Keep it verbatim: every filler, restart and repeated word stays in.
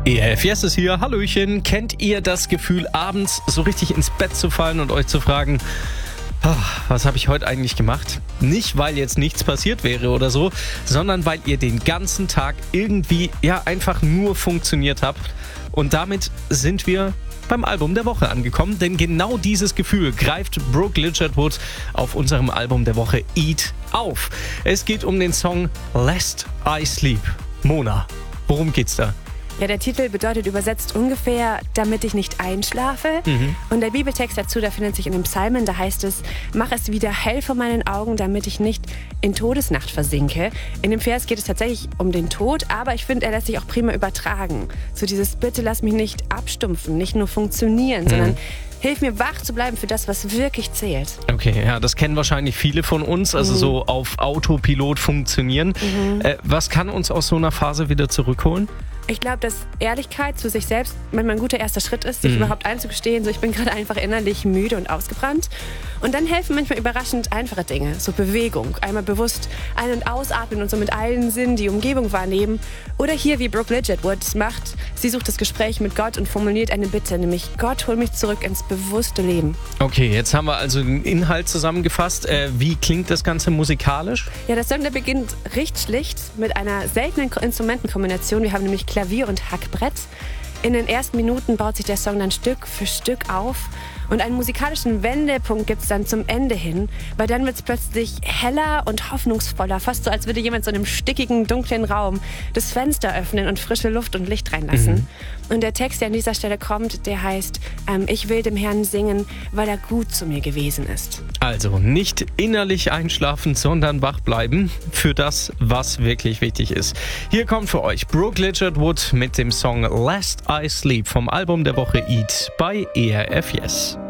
E R F Yes ist hier, Hallöchen. Kennt ihr das Gefühl, abends so richtig ins Bett zu fallen und euch zu fragen, ah, was habe ich heute eigentlich gemacht? Nicht, weil jetzt nichts passiert wäre oder so, sondern weil ihr den ganzen Tag irgendwie ja einfach nur funktioniert habt. Und damit sind wir beim Album der Woche angekommen, denn genau dieses Gefühl greift Brooke Ligertwood auf unserem Album der Woche Eat auf. Es geht um den Song Lest I Sleep. Mona, worum geht's da? Ja, der Titel bedeutet übersetzt ungefähr, damit ich nicht einschlafe. Mhm. Und der Bibeltext dazu, der findet sich in den Psalmen, da heißt es, mach es wieder hell vor meinen Augen, damit ich nicht in Todesnacht versinke. In dem Vers geht es tatsächlich um den Tod, aber ich finde, er lässt sich auch prima übertragen. So dieses, bitte lass mich nicht abstumpfen, nicht nur funktionieren, mhm. sondern hilf mir, wach zu bleiben für das, was wirklich zählt. Okay, ja, das kennen wahrscheinlich viele von uns, also mhm. so auf Autopilot funktionieren. Mhm. Äh, was kann uns aus so einer Phase wieder zurückholen? Ich glaube, dass Ehrlichkeit zu sich selbst manchmal ein guter erster Schritt ist, sich mhm. überhaupt einzugestehen, so ich bin gerade einfach innerlich müde und ausgebrannt. Und dann helfen manchmal überraschend einfache Dinge, so Bewegung, einmal bewusst ein- und ausatmen und so mit allen Sinnen die Umgebung wahrnehmen. Oder hier, wie Brooke Ligertwood macht, sie sucht das Gespräch mit Gott und formuliert eine Bitte, nämlich Gott, hol mich zurück ins bewusste Leben. Okay, jetzt haben wir also den Inhalt zusammengefasst. Äh, wie klingt das Ganze musikalisch? Ja, der Song, der beginnt recht schlicht mit einer seltenen Instrumentenkombination. Wir haben nämlich Klavier und Hackbrett. In den ersten Minuten baut sich der Song dann Stück für Stück auf. Und einen musikalischen Wendepunkt gibt es dann zum Ende hin, weil dann wird es plötzlich heller und hoffnungsvoller, fast so, als würde jemand so in einem stickigen, dunklen Raum das Fenster öffnen und frische Luft und Licht reinlassen. Mhm. Und der Text, der an dieser Stelle kommt, der heißt, ähm, ich will dem Herrn singen, weil er gut zu mir gewesen ist. Also nicht innerlich einschlafen, sondern wach bleiben für das, was wirklich wichtig ist. Hier kommt für euch Brooke Ligertwood mit dem Song Lest I Sleep vom Album der Woche Eat bei E R F Yes.